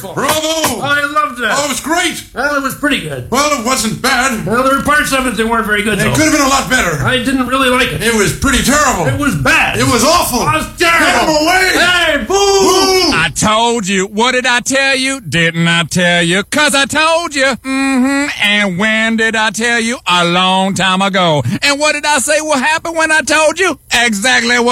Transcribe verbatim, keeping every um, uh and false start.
wonderful. Bravo! I loved it. Oh, it was great. Well, it was pretty good. Well, it wasn't bad. Well, there were parts of it that weren't very good, It though. could have been a lot better. I didn't really like it. It was pretty terrible. It was bad. It was awful. It was terrible. Get him away. Hey, boo! Boo! I told you. What did I tell you? Didn't I tell you? 'Cause I told you. Mm-hmm. And when did I tell you? A long time ago. And what did I say will happen when I told you? Exactly what